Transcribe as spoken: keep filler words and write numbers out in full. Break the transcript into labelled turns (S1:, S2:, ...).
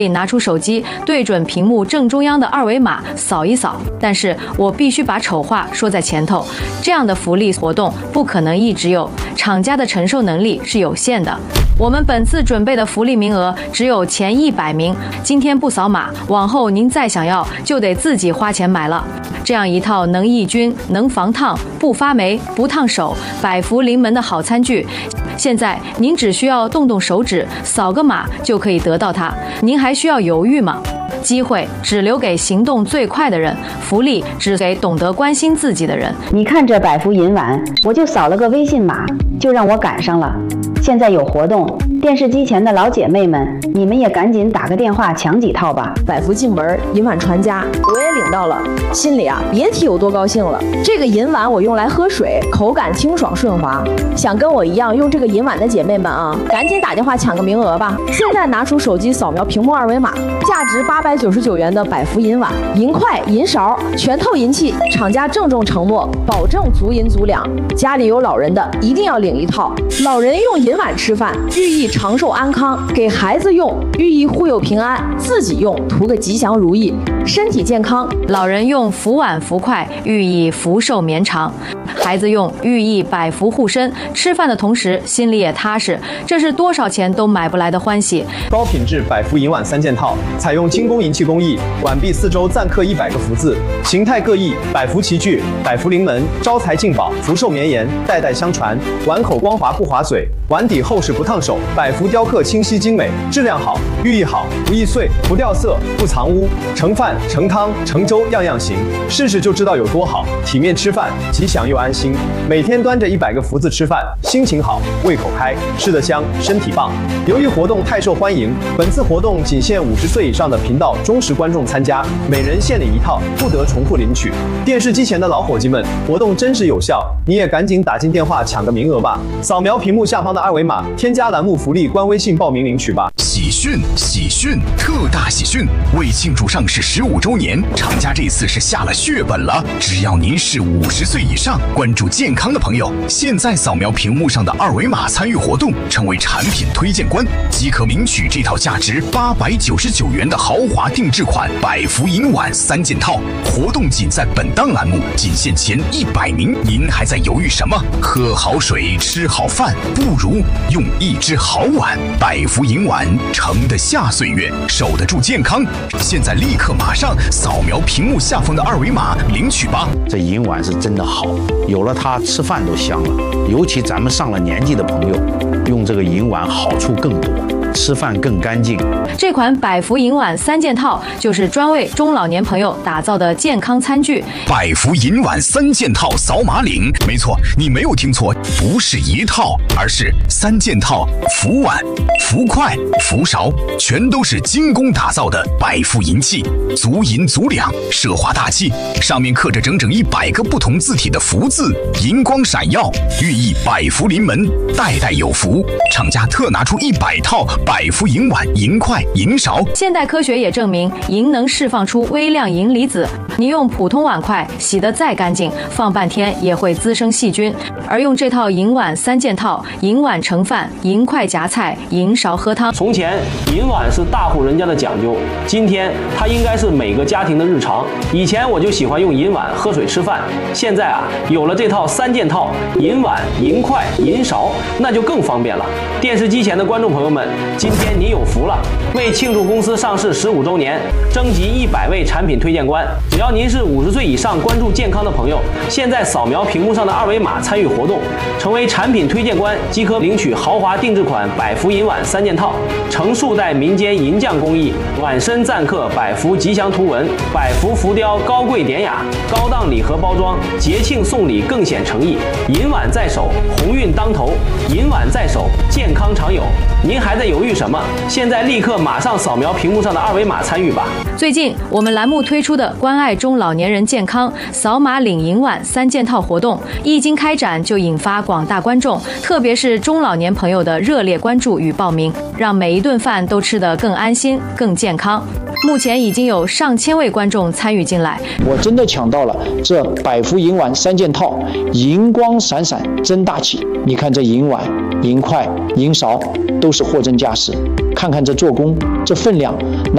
S1: 可以拿出手机对准屏幕正中央的二维码扫一扫，但是我必须把丑话说在前头，这样的福利活动不可能一直有，厂家的承受能力是有限的。我们本次准备的福利名额只有前一百名，今天不扫码，往后您再想要就得自己花钱买了。这样一套能抑菌、能防烫、不发霉、不烫手、百福临门的好餐具，现在您只需要动动手指，扫个码就可以得到它，您还需要犹豫吗？机会只留给行动最快的人，福利只给懂得关心自己的人。
S2: 你看这百福银碗，我就扫了个微信码，就让我赶上了。现在有活动，电视机前的老姐妹们，你们也赶紧打个电话抢几套吧。
S3: 百福进门，银碗传家，我也领到了，心里啊别提有多高兴了。这个银碗我用来喝水，口感清爽顺滑。想跟我一样用这个银碗的姐妹们啊，赶紧打电话抢个名额吧。现在拿出手机扫描屏幕二维码，价值八百九十九元的百福银碗、银筷、银勺，全套银器，厂家郑重承诺，保证足银足两。家里有老人的一定要领一套，老人用银碗吃饭，寓意长寿安康；给孩子用，寓意护佑平安；自己用，图个吉祥如意，身体健康。
S1: 老人用福碗福筷，寓意福寿绵长；孩子用，寓意百福护身。吃饭的同时，心里也踏实，这是多少钱都买不来的欢喜。
S4: 高品质百福银碗三件套，采用精工银器工艺，碗壁四周暂刻一百个福字，形态各异，百福齐聚，百福临门，招财进宝，福寿绵延，代代相传。碗口光滑不划嘴，碗底厚实不烫手，百福雕刻清晰精美，质量好，寓意好，不易碎，不掉色，不藏污，盛饭、盛汤、盛粥样样行，试试就知道有多好。体面吃饭，吉祥又安心。每天端着一百个福字吃饭，心情好，胃口开，吃得香，身体棒。由于活动太受欢迎，本次活动仅限五十岁以上的频道忠实观众参加，每人限领一套，不得重复领取。电视机前的老伙计们，活动真实有效，你也赶紧打进电话抢个名额吧！扫描屏幕下方的二维码，添加栏目福利官微信报名领取吧。
S5: 喜讯！喜讯！特大喜讯！为庆祝上市十五周年，厂家这次是下了血本了。只要您是五十岁以上，关注健康的朋友，现在扫描屏幕上的二维码参与活动，成为产品推荐官，即可领取这套价值八百九十九元的豪华定制款百福银碗三件套。活动仅在本档栏目，仅限前一百名。您还在犹豫什么？喝好水，吃好饭，不如用一只好碗。百福银碗盛得下岁月，守得住健康。现在立刻马上扫描屏幕下方的二维码领取吧。
S6: 这银碗是真的好，有了它吃饭都香了。尤其咱们上了年纪的朋友，用这个银碗好处更多，吃饭更干净。
S1: 这款百福银碗三件套就是专为中老年朋友打造的健康餐具。
S5: 百福银碗三件套扫码领，没错，你没有听错，不是一套，而是三件套，福碗、福筷、福勺，全都是精工打造的百福银器，足银足两，奢华大气，上面刻着整整一百个不同字体的福字，银光闪耀，寓意百福临门，代代有福。厂家特拿出一百套百福银碗、银筷、银勺。
S1: 现代科学也证明，银能释放出微量银离子，你用普通碗筷洗得再干净，放半天也会滋生细菌。而用这套银碗三件套，银碗盛饭，银筷夹菜，银勺喝汤。
S7: 从前银碗是大户人家的讲究，今天它应该是每个家庭的日常。以前我就喜欢用银碗喝水吃饭，现在啊有了这套三件套，银碗、银筷、银勺，那就更方便了。电视机前的观众朋友们，今天您有福了！为庆祝公司上市十五周年，征集一百位产品推荐官，只要您是五十岁以上关注健康的朋友，现在扫描屏幕上的二维码参与活动，成为产品推荐官即可领取豪华定制款百福银碗三件套，成数代民间银匠工艺，碗身暂刻百福吉祥图文，百福浮雕高贵典雅，高档礼盒包装，节庆送礼更显诚意。银碗在手，鸿运当头；银碗在手，健康常有。您还在犹豫什么？现在立刻马上扫描屏幕上的二维码参与吧。
S1: 最近我们栏目推出的关爱中老年人健康扫码领银碗三件套活动，一经开展就引发广大观众，特别是中老年朋友的热烈关注与报名，让每一顿饭都吃得更安心、更健康。目前已经有上千位观众参与进来，
S8: 我真的抢到了这百福银碗三件套，银光闪闪真大气。你看这银碗、银筷、银勺都是货真价实，看看这做工，这分量。